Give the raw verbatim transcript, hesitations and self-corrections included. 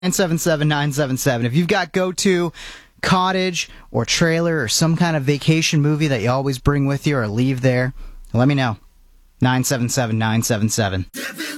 nine seven seven nine seven seven. If you've got go-to cottage or trailer or some kind of vacation movie that you always bring with you or leave there, let me know. nine seven seven nine seven seven.